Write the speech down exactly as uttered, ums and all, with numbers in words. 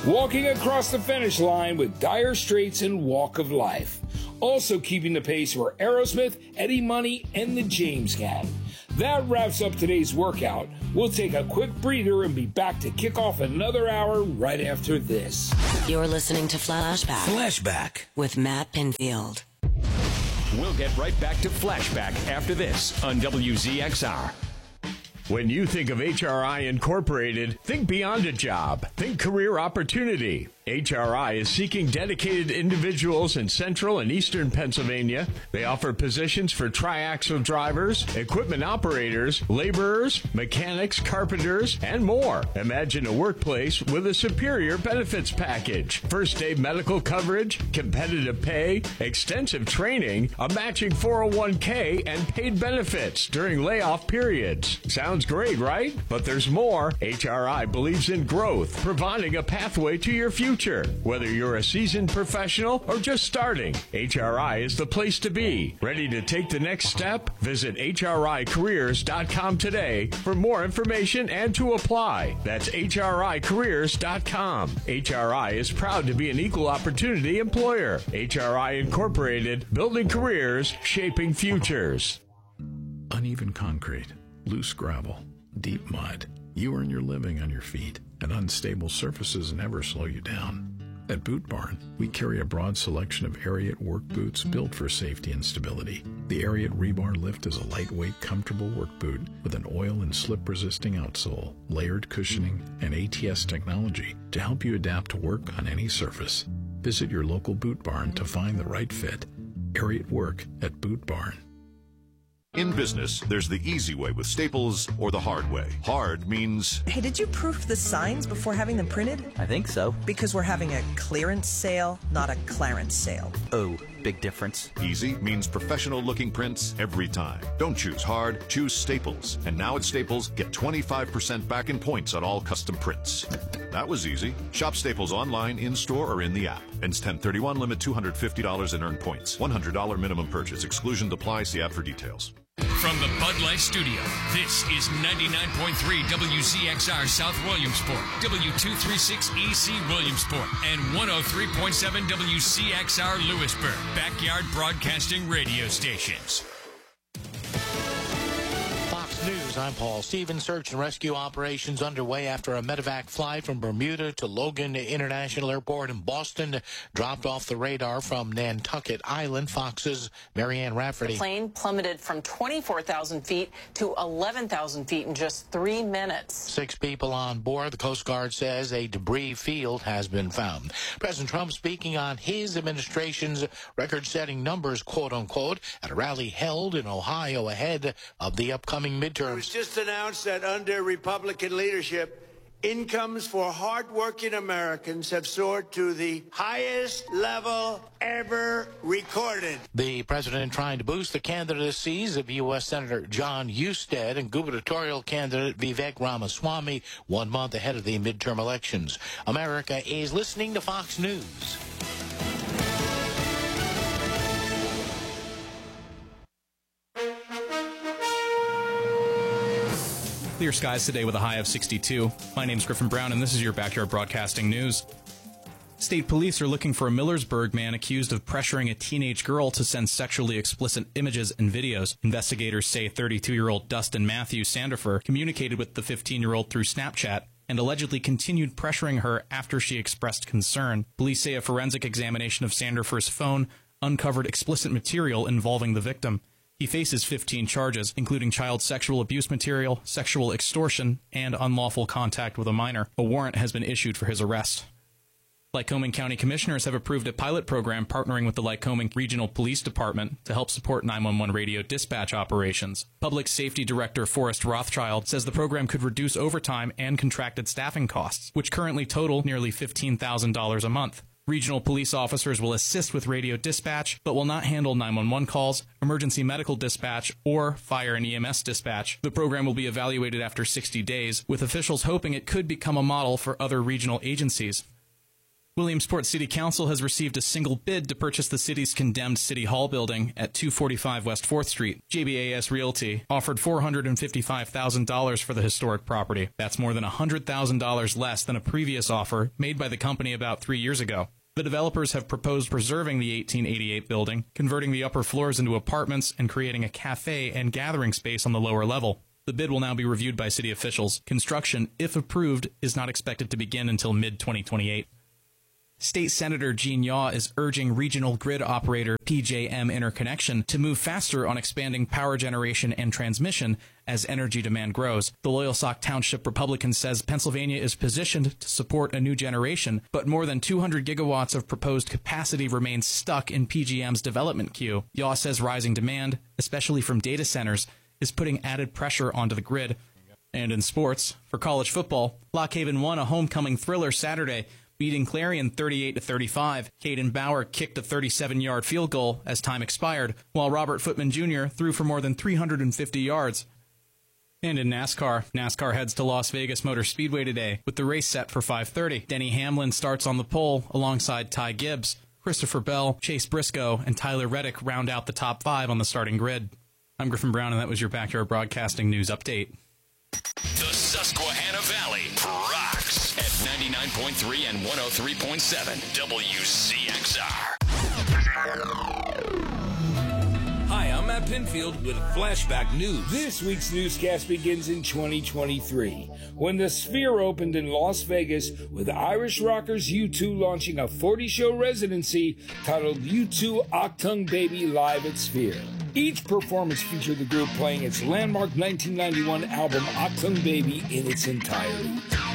walking across the finish line with Dire Straits and Walk of Life. Also keeping the pace were Aerosmith, Eddie Money, and the James Gang. That wraps up today's workout. We'll take a quick breather and be back to kick off another hour right after this. You're listening to Flashback. Flashback with Matt Pinfield. We'll get right back to Flashback after this on W Z X R. When you think of H R I Incorporated, think beyond a job. Think career opportunity. H R I is seeking dedicated individuals in central and eastern Pennsylvania. They offer positions for triaxle drivers, equipment operators, laborers, mechanics, carpenters, and more. Imagine a workplace with a superior benefits package. First day medical coverage, competitive pay, extensive training, a matching four oh one k, and paid benefits during layoff periods. Sounds great, right? But there's more. H R I believes in growth, providing a pathway to your future. Whether you're a seasoned professional or just starting, H R I is the place to be. Ready to take the next step? Visit H R I careers dot com today for more information and to apply. That's H R I careers dot com. H R I is proud to be an equal opportunity employer. H R I Incorporated, building careers, shaping futures. Uneven concrete, loose gravel, deep mud. You earn your living on your feet, and unstable surfaces never slow you down. At Boot Barn, we carry a broad selection of Ariat work boots built for safety and stability. The Ariat Rebar Lift is a lightweight, comfortable work boot with an oil and slip-resisting outsole, layered cushioning, and A T S technology to help you adapt to work on any surface. Visit your local Boot Barn to find the right fit. Ariat Work at Boot Barn. In business, there's the easy way with Staples or the hard way. Hard means... Hey, did you proof the signs before having them printed? I think so. Because we're having a clearance sale, not a clarence sale. Oh, big difference. Easy means professional-looking prints every time. Don't choose hard, choose Staples. And now at Staples, get twenty-five percent back in points on all custom prints. That was easy. Shop Staples online, in-store, or in the app. Ends ten thirty-one, limit two hundred fifty dollars in earned points. one hundred dollars minimum purchase. Exclusion apply. See app for details. From the Bud Light Studio, this is ninety-nine point three W Z X R South Williamsport, W two thirty-six E C Williamsport, and one oh three point seven W C X R Lewisburg, backyard broadcasting radio stations. News, I'm Paul Stevens. Search and rescue operations underway after a medevac flight from Bermuda to Logan International Airport in Boston dropped off the radar from Nantucket Island. Fox's Marianne Rafferty. The plane plummeted from twenty-four thousand feet to eleven thousand feet in just three minutes. Six people on board. The Coast Guard says a debris field has been found. President Trump speaking on his administration's record-setting numbers, quote-unquote, at a rally held in Ohio ahead of the upcoming midterms. It was just announced that under Republican leadership, incomes for hardworking Americans have soared to the highest level ever recorded. The president trying to boost the candidacies of U S Senator John Husted and gubernatorial candidate Vivek Ramaswamy one month ahead of the midterm elections. America is listening to Fox News. Clear skies today with a high of sixty-two. My name's Griffin Brown, and this is your Backyard Broadcasting News. State police are looking for a Millersburg man accused of pressuring a teenage girl to send sexually explicit images and videos. Investigators say thirty-two-year-old Dustin Matthew Sandifer communicated with the fifteen-year-old through Snapchat and allegedly continued pressuring her after she expressed concern. Police say a forensic examination of Sandifer's phone uncovered explicit material involving the victim. He faces fifteen charges, including child sexual abuse material, sexual extortion, and unlawful contact with a minor. A warrant has been issued for his arrest. Lycoming County Commissioners have approved a pilot program partnering with the Lycoming Regional Police Department to help support nine one one radio dispatch operations. Public Safety Director Forrest Rothschild says the program could reduce overtime and contracted staffing costs, which currently total nearly fifteen thousand dollars a month. Regional police officers will assist with radio dispatch, but will not handle nine one one calls, emergency medical dispatch, or fire and E M S dispatch. The program will be evaluated after sixty days, with officials hoping it could become a model for other regional agencies. Williamsport City Council has received a single bid to purchase the city's condemned City Hall building at two forty-five West fourth Street. J B A S Realty offered four hundred fifty-five thousand dollars for the historic property. That's more than one hundred thousand dollars less than a previous offer made by the company about three years ago. The developers have proposed preserving the eighteen eighty-eight building, converting the upper floors into apartments, and creating a cafe and gathering space on the lower level. The bid will now be reviewed by city officials. Construction, if approved, is not expected to begin until mid twenty twenty-eight. State Senator Gene Yaw is urging regional grid operator P J M Interconnection to move faster on expanding power generation and transmission as energy demand grows. The Loyalsock Township Republican says Pennsylvania is positioned to support a new generation, but more than two hundred gigawatts of proposed capacity remains stuck in P G M's development queue. Yaw says rising demand, especially from data centers, is putting added pressure onto the grid. And in sports, for college football, Lock Haven won a homecoming thriller Saturday, beating Clarion thirty-eight to thirty-five. Caden Bauer kicked a thirty-seven-yard field goal as time expired, while Robert Footman Junior threw for more than three hundred fifty yards. And in NASCAR, NASCAR heads to Las Vegas Motor Speedway today with the race set for five thirty. Denny Hamlin starts on the pole alongside Ty Gibbs. Christopher Bell, Chase Briscoe, and Tyler Reddick round out the top five on the starting grid. I'm Griffin Brown, and that was your Backyard Broadcasting News Update. The Susquehanna Valley rocks at ninety-nine point three and one oh three point seven W C X R. Hi, I'm Matt Pinfield with Flashback News. This week's newscast begins in twenty twenty-three, when the Sphere opened in Las Vegas with Irish rockers U two launching a forty-show residency titled U two Achtung Baby Live at Sphere. Each performance featured the group playing its landmark nineteen ninety-one album Achtung Baby in its entirety.